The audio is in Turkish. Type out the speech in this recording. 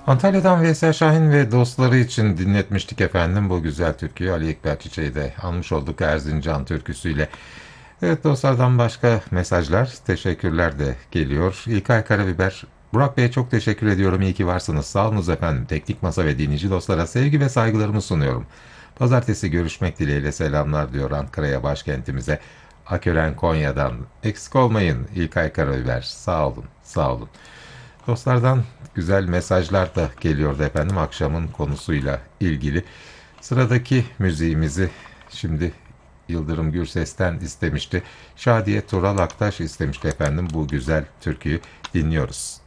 Antalya'dan Veysel Şahin ve dostları için dinletmiştik efendim bu güzel türküyü. Ali Ekber Çiçek'i de almış olduk Erzincan türküsüyle. Evet dostlardan başka mesajlar, teşekkürler de geliyor. İlkay Karabiber, Burak Bey'e çok teşekkür ediyorum. İyi ki varsınız. Sağ olunuz efendim. Teknik masa ve dinleyici dostlara sevgi ve saygılarımı sunuyorum. Pazartesi görüşmek dileğiyle selamlar diyor Ankara'ya, başkentimize. Akören Konya'dan. Eksik olmayın İlkay Karabiber. Sağ olun, sağ olun. Dostlardan güzel mesajlar da geliyordu efendim akşamın konusuyla ilgili. Sıradaki müziğimizi şimdi Yıldırım Gürses'ten istemişti. Şadiye Tural Aktaş istemişti efendim bu güzel türküyü dinliyoruz.